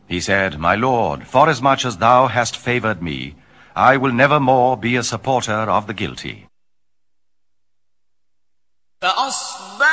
He said, "My lord, forasmuch as thou hast favored me, I will never more be a supporter of the guilty."